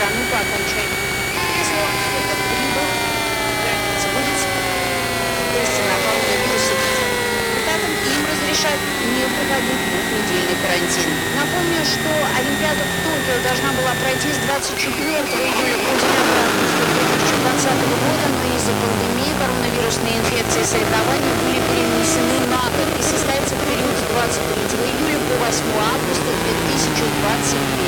страну по окончанию. Если он кто-то прибыл, граница будет то есть на коронавируса результатом им разрешат не проходить двухнедельный карантин. Напомню, что Олимпиада в Токио должна была пройти с 24 июля по 9 августа 2020 года, но из-за пандемии коронавирусной инфекции соревнования были перенесены на год и состоятся в период с 23 июля по 8 августа 2021